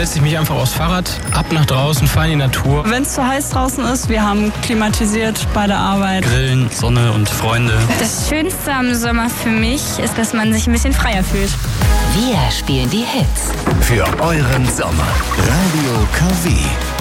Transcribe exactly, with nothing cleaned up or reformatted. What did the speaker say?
setze ich mich einfach aufs Fahrrad, ab nach draußen, fahre in die Natur. Wenn es zu heiß draußen ist, wir haben klimatisiert bei der Arbeit. Grillen, Sonne und Freunde. Das Schönste am Sommer für mich ist, dass man sich ein bisschen freier fühlt. Wir spielen die Hits. Für euren Sommer. Radio K W.